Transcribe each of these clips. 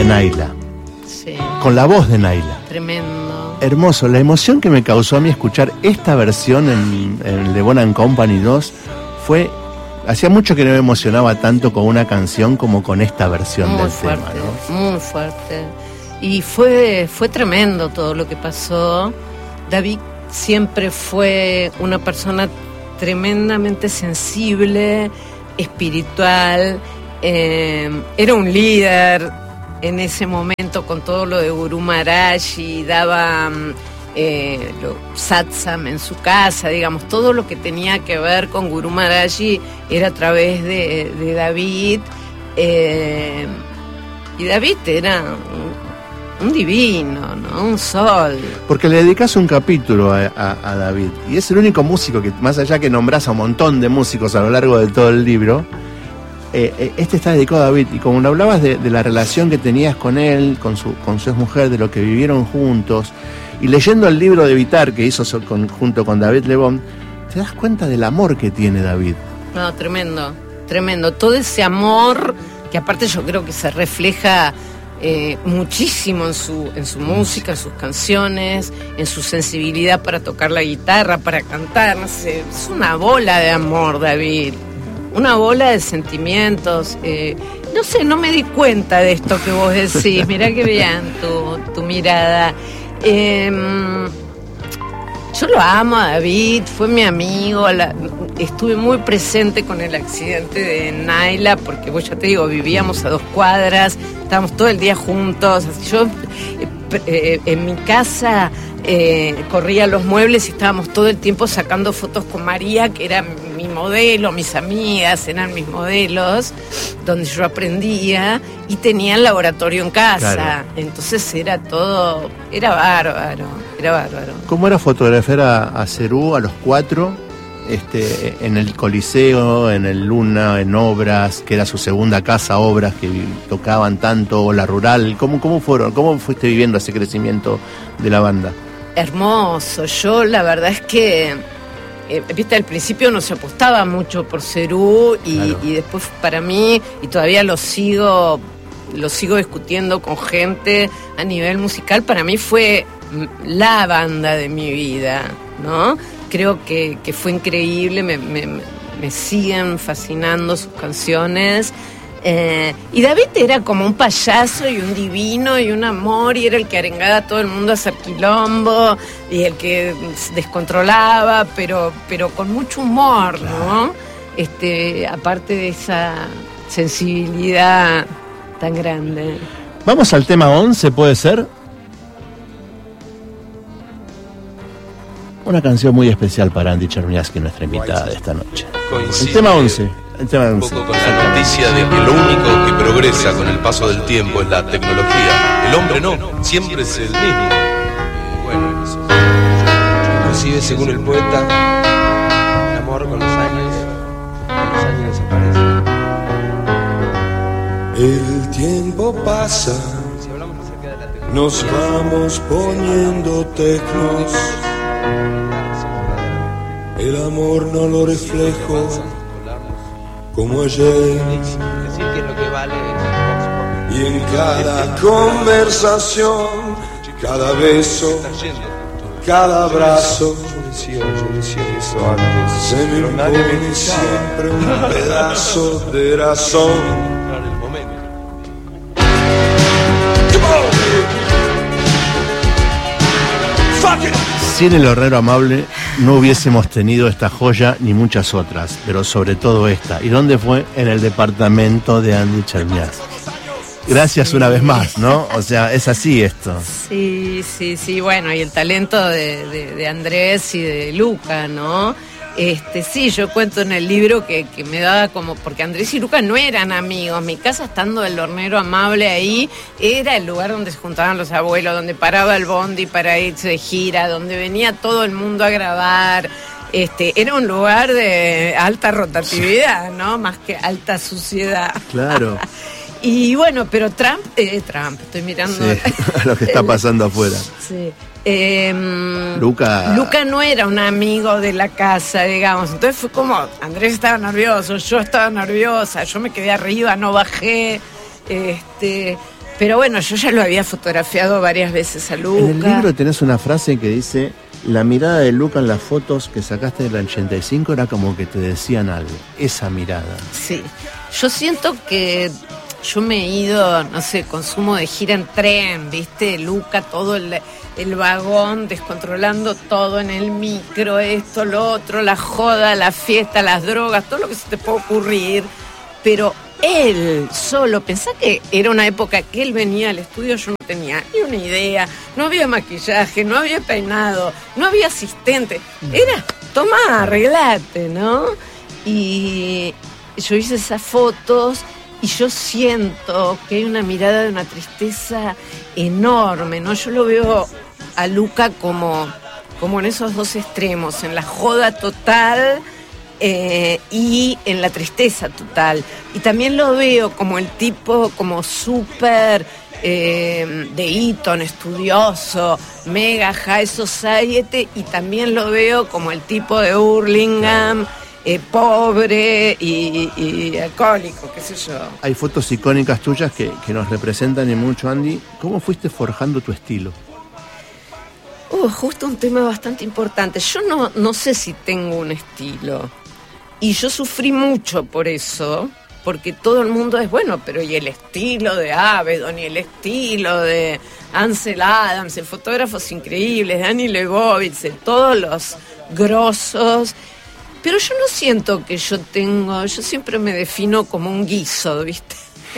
Naila. Sí. Con la voz de Naila. Tremendo. Hermoso. La emoción que me causó a mí escuchar esta versión en The Bon & Company 2 fue... Hacía mucho que no me emocionaba tanto con una canción como con esta versión Muy del fuerte, tema, ¿no? muy fuerte. Y fue tremendo todo lo que pasó. David siempre fue una persona tremendamente sensible, espiritual, era un líder en ese momento con todo lo de Guru Maharaj y daba satsang en su casa, digamos, todo lo que tenía que ver con Guru Maharaj era a través de David, y David era un divino, ¿no? Un sol. Porque le dedicas un capítulo a David, y es el único músico que, más allá que nombras a un montón de músicos a lo largo de todo el libro, este está dedicado a David. Y como hablabas de la relación que tenías con él, con su exmujer, de lo que vivieron juntos, y leyendo el libro de Vitar que hizo junto con David Lebón, te das cuenta del amor que tiene David. No, tremendo, tremendo. Todo ese amor, que aparte yo creo que se refleja muchísimo en su música, en sus canciones, en su sensibilidad para tocar la guitarra, para cantar, no sé, es una bola de amor, David, una bola de sentimientos. No sé, no me di cuenta de esto que vos decís. Mirá que bien tu mirada. Yo lo amo a David, fue mi amigo, estuve muy presente con el accidente de Naila, porque vos ya te digo, vivíamos a 2 cuadras, estábamos todo el día juntos. Yo en mi casa corría los muebles y estábamos todo el tiempo sacando fotos con María, que era mi modelo, mis amigas eran mis modelos, donde yo aprendía, y tenía el laboratorio en casa. Claro. Entonces era bárbaro. ¿Cómo era fotografiar a Cerú a los 4? En el Coliseo, en el Luna, en Obras, que era su segunda casa, Obras, que tocaban tanto, o la Rural. ¿Cómo fuiste viviendo ese crecimiento de la banda? Hermoso. Yo la verdad es que viste, al principio no se apostaba mucho por Cerú y después para mí, y todavía lo sigo discutiendo con gente a nivel musical, para mí fue la banda de mi vida, ¿no? Creo que fue increíble, me siguen fascinando sus canciones. Y David era como un payaso y un divino y un amor, y era el que arengaba a todo el mundo a hacer quilombo y el que descontrolaba, pero con mucho humor, ¿no? Aparte de esa sensibilidad tan grande. Vamos al tema 11, ¿puede ser? Una canción muy especial para Andy Chermiaski, nuestra invitada de esta noche. Coincide el tema 11. Un poco con la noticia de que lo único que progresa con el paso del tiempo es la tecnología. El hombre no, siempre es el mismo. Bueno, eso. Inclusive, según el poeta, el amor con los años desaparece. El tiempo pasa, nos vamos poniendo tecnos. El amor no lo reflejo como ayer. Y en cada conversación, cada beso, cada abrazo, se me impone siempre un pedazo de razón. Sin el hornero amable no hubiésemos tenido esta joya ni muchas otras, pero sobre todo esta. ¿Y dónde fue? En el departamento de Andy Chermiaski. Gracias una vez más, ¿no? O sea, es así esto. Sí, bueno, y el talento de Andrés y de Luca, ¿no? Sí, yo cuento en el libro que me daba como, porque Andrés y Luca no eran amigos. Mi casa, estando el hornero amable ahí, era el lugar donde se juntaban los abuelos, donde paraba el bondi para irse de gira, donde venía todo el mundo a grabar. Era un lugar de alta rotatividad, ¿no? Más que alta suciedad. Claro. Y bueno, pero Trump, estoy mirando lo que está pasando afuera. Sí. Luca no era un amigo de la casa, digamos. Entonces fue como, Andrés estaba nervioso, yo estaba nerviosa, yo me quedé arriba, no bajé. Pero bueno, yo ya lo había fotografiado varias veces a Luca. En el libro tenés una frase que dice: la mirada de Luca en las fotos que sacaste del 85 era como que te decían algo. Esa mirada. Sí, yo siento que yo me he ido, no sé, consumo de gira en tren, ¿viste? Luca, todo el vagón, descontrolando todo en el micro, esto, lo otro, la joda, la fiesta, las drogas, todo lo que se te puede ocurrir. Pero él solo, pensá que era una época que él venía al estudio, yo no tenía ni una idea, no había maquillaje, no había peinado, no había asistente. Era, toma, arreglate, ¿no? Y yo hice esas fotos y yo siento que hay una mirada de una tristeza enorme, ¿no? Yo lo veo a Luca como en esos dos extremos, en la joda total y en la tristeza total. Y también lo veo como el tipo como súper de Eton, estudioso, mega high society, y también lo veo como el tipo de Hurlingham, pobre y alcohólico, qué sé yo. Hay fotos icónicas tuyas que nos representan y mucho, Andy. ¿Cómo fuiste forjando tu estilo? Justo un tema bastante importante. Yo no sé si tengo un estilo. Y yo sufrí mucho por eso, porque todo el mundo es bueno, pero y el estilo de Avedon, y el estilo de Ansel Adams, fotógrafos increíbles, Danny Lebovitz, todos los grosos. Pero yo no siento que yo siempre me defino como un guiso, ¿viste?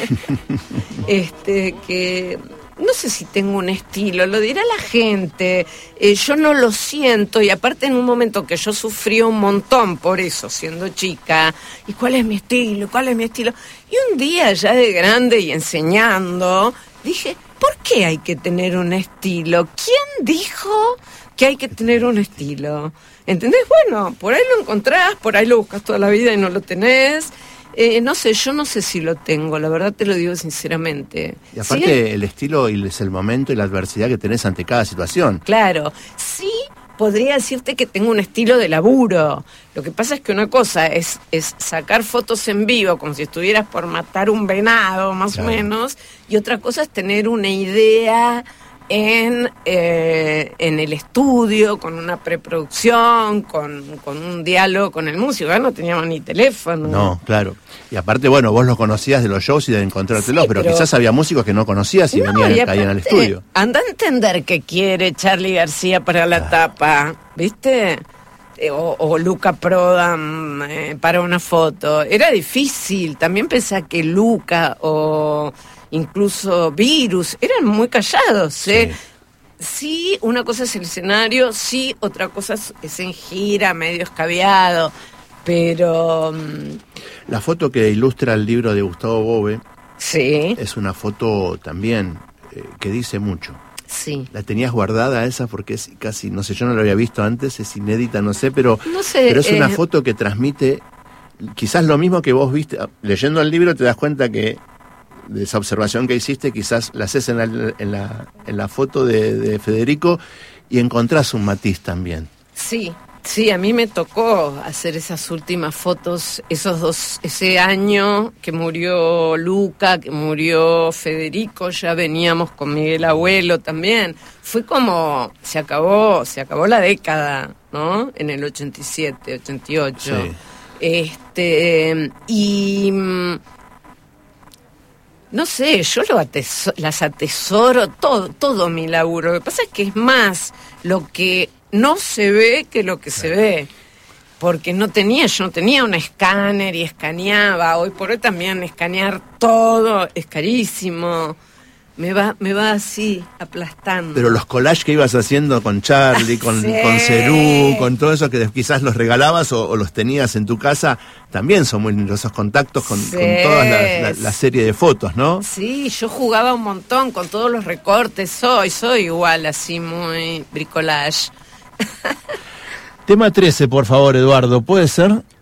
Que no sé si tengo un estilo, lo dirá la gente, yo no lo siento, y aparte en un momento que yo sufrí un montón por eso, siendo chica, ¿y cuál es mi estilo? ¿Cuál es mi estilo? Y un día ya de grande y enseñando, dije, ¿por qué hay que tener un estilo? ¿Quién dijo que hay que tener un estilo? ¿Entendés? Bueno, por ahí lo encontrás, por ahí lo buscas toda la vida y no lo tenés. No sé, yo no sé si lo tengo, la verdad te lo digo sinceramente. Y aparte ¿sí? El estilo es el momento y la adversidad que tenés ante cada situación. Claro, sí podría decirte que tengo un estilo de laburo. Lo que pasa es que una cosa es sacar fotos en vivo como si estuvieras por matar un venado, más o menos, y otra cosa es tener una idea en el estudio, con una preproducción, con un diálogo con el músico. No teníamos ni teléfono. No, claro. Y aparte, bueno, vos los conocías de los shows y de encontrártelos, sí, pero quizás había músicos que no conocías y caían al estudio. Anda a entender qué quiere Charly García para la tapa, ¿viste? O Luca Prodan para una foto. Era difícil. También pensé que Luca o incluso Virus eran muy callados, ¿eh? Sí, una cosa es el escenario, sí, otra cosa es en gira, medio escabeado, pero... La foto que ilustra el libro de Gustavo Bove es una foto también que dice mucho. Sí. ¿La tenías guardada esa? Porque es casi, no sé, yo no la había visto antes, es inédita, no sé, pero es una foto que transmite quizás lo mismo que vos viste. Leyendo el libro te das cuenta que de esa observación que hiciste, quizás la haces en la foto de Federico y encontrás un matiz también. Sí, a mí me tocó hacer esas últimas fotos, ese año que murió Luca, que murió Federico, ya veníamos con Miguel Abuelo también. Fue como, se acabó la década, ¿no? En el 87, 88. Sí. No sé, yo las atesoro, todo mi laburo. Lo que pasa es que es más lo que no se ve que lo que se ve. Porque yo no tenía un escáner y escaneaba. Hoy por hoy también escanear todo es carísimo. Me va así, aplastando. Pero los collages que ibas haciendo con Charly, con Cerú, con todo eso que quizás los regalabas o los tenías en tu casa, también son muy lindos esos contactos con toda la serie de fotos, ¿no? Sí, yo jugaba un montón con todos los recortes, soy igual así, muy bricolage. Tema 13, por favor, Eduardo, ¿puede ser?